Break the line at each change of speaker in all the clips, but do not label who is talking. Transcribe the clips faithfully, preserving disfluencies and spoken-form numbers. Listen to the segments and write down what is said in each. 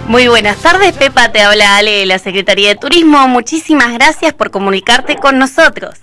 Muy buenas tardes, Pepa, te habla Ale de la Secretaría de Turismo. Muchísimas gracias por comunicarte con nosotros.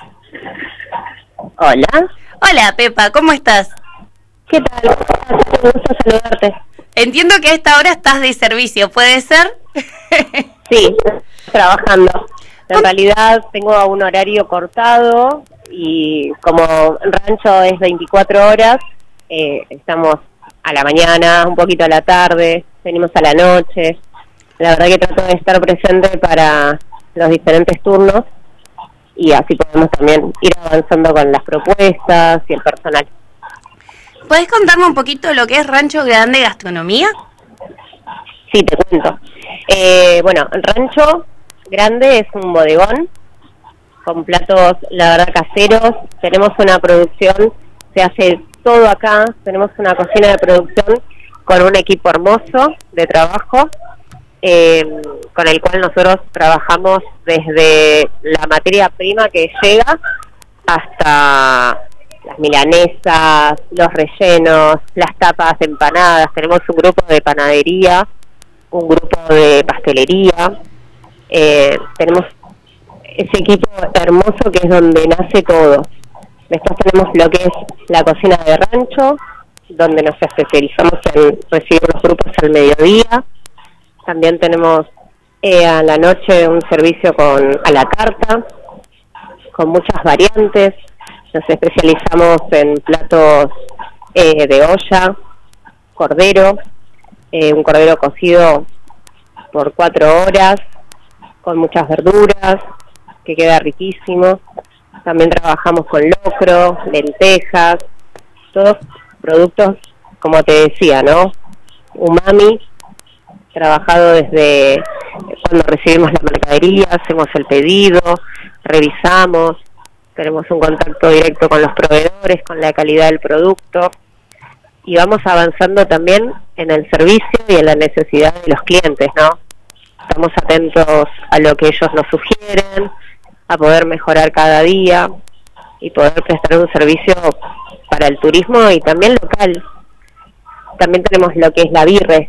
Hola.
Hola, Pepa, ¿cómo estás?
¿Qué tal? Un gusto saludarte.
Entiendo que a esta hora estás de servicio, ¿puede ser?
Sí, trabajando. En realidad tengo un horario cortado y como rancho es veinticuatro horas, eh, estamos a la mañana, un poquito a la tarde, venimos a la noche. La verdad que trato de estar presente para los diferentes turnos y así podemos también ir avanzando con las propuestas y el personal.
¿Podés contarme un poquito lo que es Rancho Grande Gastronomía?
Sí, te cuento. Eh, bueno, el Rancho Grande es un bodegón con platos, la verdad, caseros. Tenemos una producción, se hace todo acá. Tenemos una cocina de producción con un equipo hermoso de trabajo, eh, con el cual nosotros trabajamos desde la materia prima que llega hasta las milanesas, los rellenos, las tapas empanadas. Tenemos un grupo de panadería, un grupo de pastelería. Eh, tenemos ese equipo hermoso que es donde nace todo. Después tenemos lo que es la cocina de rancho, donde nos especializamos en recibir los grupos al mediodía. También tenemos eh, a la noche un servicio con a la carta, con muchas variantes. Nos especializamos en platos eh, de olla, cordero, eh, un cordero cocido por cuatro horas, con muchas verduras, que queda riquísimo. También trabajamos con locro, lentejas, todos productos, como te decía, ¿no? Umami, trabajado desde cuando recibimos la mercadería, hacemos el pedido, revisamos, tenemos un contacto directo con los proveedores, con la calidad del producto, y vamos avanzando también en el servicio y en la necesidad de los clientes, ¿no? Estamos atentos a lo que ellos nos sugieren, a poder mejorar cada día y poder prestar un servicio para el turismo y también local. También tenemos lo que es la birre.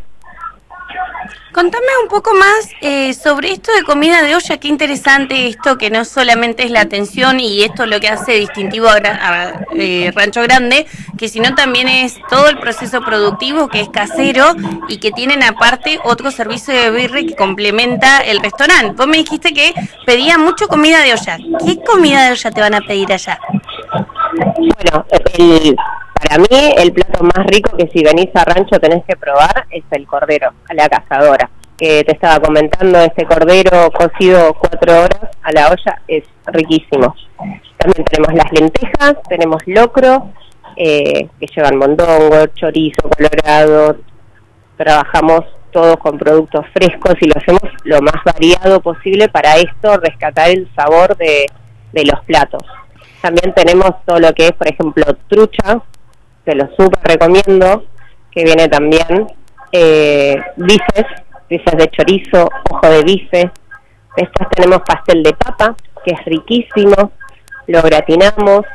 Contame un poco más eh, sobre esto de comida de olla. Qué interesante esto, que no solamente es la atención y esto es lo que hace distintivo a, a eh, Rancho Grande, que sino también es todo el proceso productivo que es casero y que tienen aparte otro servicio de birre que complementa el restaurante. Vos me dijiste que pedían mucho comida de olla. ¿Qué comida de olla te van a pedir allá?
Bueno, el, para mí el plato más rico que si venís a Rancho tenés que probar es el cordero a la cazadora, que te estaba comentando. Este cordero cocido cuatro horas a la olla es riquísimo. También tenemos las lentejas, tenemos locro, eh, que llevan mondongo, chorizo colorado. Trabajamos todos con productos frescos y lo hacemos lo más variado posible para esto, rescatar el sabor de, de los platos. También tenemos todo lo que es, por ejemplo, trucha, te lo súper recomiendo, que viene también, eh, bifes, bifes de chorizo, ojo de bife. Después tenemos pastel de papa, que es riquísimo, lo gratinamos,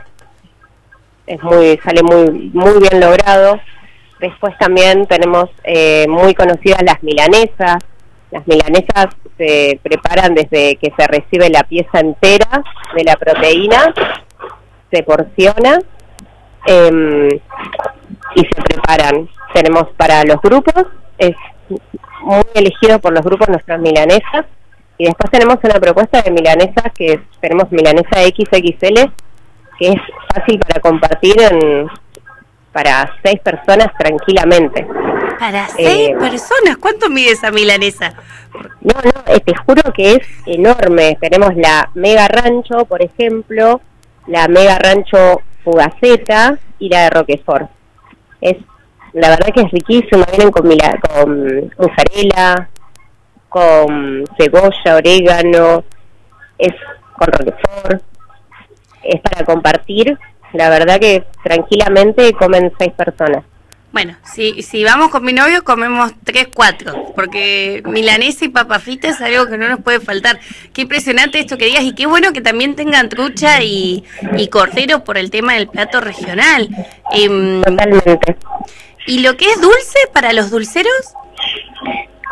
es muy sale muy muy bien logrado. Después también tenemos eh, muy conocidas las milanesas. Las milanesas se preparan desde que se recibe la pieza entera de la proteína, se porciona eh, y se preparan. Tenemos para los grupos, es muy elegido por los grupos nuestras milanesas, y después tenemos una propuesta de milanesas que es, tenemos milanesa equis equis ele, que es fácil para compartir en, para seis personas tranquilamente.
¿Para seis
eh,
personas? ¿Cuánto mide esa milanesa?
No, no, eh, te juro que es enorme. Tenemos la Mega Rancho, por ejemplo, la Mega Rancho Fugaceta y la de Roquefort. Es, la verdad que es riquísimo. Vienen con, mila, con mozzarella, con cebolla, orégano, es con Roquefort. Es para compartir. La verdad que tranquilamente comen seis personas.
Bueno, si, si vamos con mi novio comemos tres, cuatro, porque milanesa y papa frita es algo que no nos puede faltar. Qué impresionante esto que digas, y qué bueno que también tengan trucha y, y cordero por el tema del plato regional. Eh,
Totalmente.
¿Y lo que es dulce para los dulceros?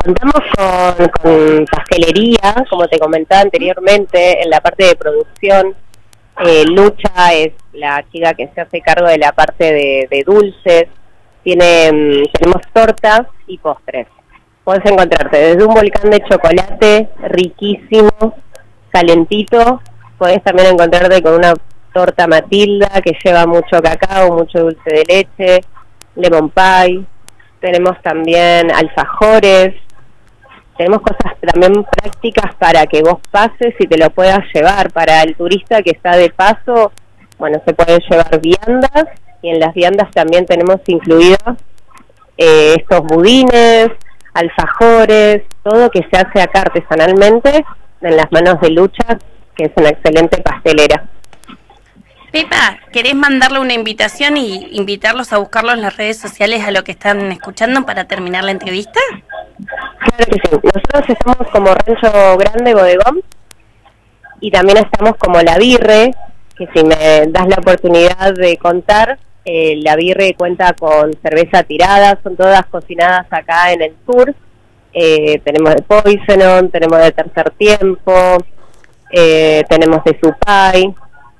Contamos con, con pastelería, como te comentaba anteriormente, en la parte de producción. Eh, Lucha es la chica que se hace cargo de la parte de, de dulces. Tiene, tenemos tortas y postres. Puedes encontrarte desde un volcán de chocolate riquísimo, calentito. Puedes también encontrarte con una torta Matilda que lleva mucho cacao, mucho dulce de leche, lemon pie. Tenemos también alfajores. Tenemos cosas también prácticas para que vos pases y te lo puedas llevar. Para el turista que está de paso, bueno, se pueden llevar viandas, y en las viandas también tenemos incluidos eh, estos budines, alfajores, todo que se hace acá artesanalmente en las manos de Lucha, que es una excelente pastelera.
Pepa, ¿querés mandarle una invitación y invitarlos a buscarlo en las redes sociales a lo que están escuchando para terminar la entrevista?
Claro que sí. Nosotros estamos como Rancho Grande Bodegón y también estamos como La Birre, que si me das la oportunidad de contar, eh, La Birre cuenta con cerveza tirada, son todas cocinadas acá en el sur. Eh, tenemos de Poisonon, tenemos de Tercer Tiempo, eh, tenemos de Supay,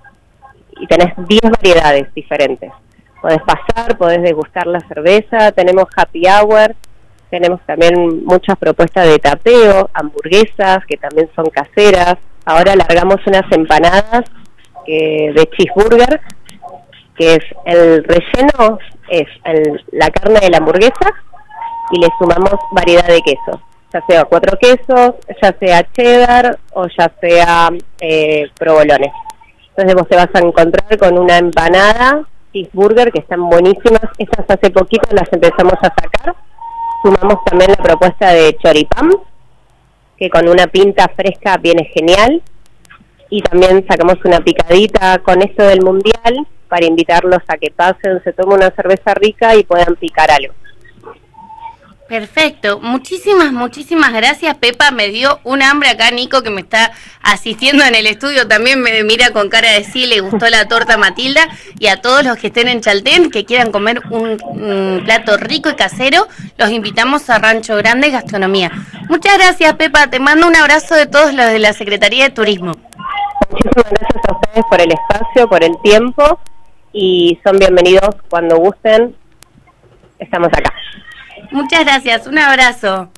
y tenés diez variedades diferentes. Podés pasar, podés degustar la cerveza, tenemos happy hour, tenemos también muchas propuestas de tapeo, hamburguesas que también son caseras. Ahora largamos unas empanadas que, de cheeseburger, que es el relleno, es el, la carne de la hamburguesa, y le sumamos variedad de quesos, ya sea cuatro quesos, ya sea cheddar o ya sea eh, provolones. Entonces vos te vas a encontrar con una empanada cheeseburger que están buenísimas. Estas hace poquito las empezamos a sacar. Sumamos también la propuesta de choripán, que con una pinta fresca viene genial. Y también sacamos una picadita con esto del mundial para invitarlos a que pasen, se tomen una cerveza rica y puedan picar algo.
Perfecto, muchísimas, muchísimas gracias, Pepa. Me dio un hambre acá, Nico, que me está asistiendo en el estudio, también me mira con cara de sí, le gustó la torta Matilda. Y a todos los que estén en Chaltén, que quieran comer un, un plato rico y casero, los invitamos a Rancho Grande Gastronomía. Muchas gracias, Pepa, te mando un abrazo de todos los de la Secretaría de Turismo.
Muchísimas gracias a ustedes por el espacio, por el tiempo, y son bienvenidos cuando gusten, estamos acá.
Muchas gracias, un abrazo.